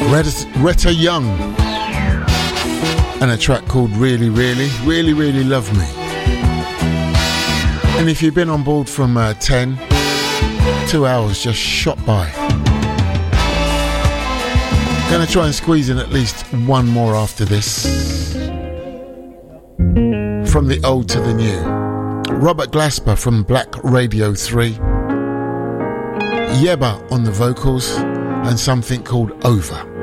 Retta Young and a track called Really Love Me. And if you've been on board from 10, 2 hours just shot by. Gonna try and squeeze in at least one more after this. From the old to the new. Robert Glasper from Black Radio 3. Yebba on the vocals and something called Over.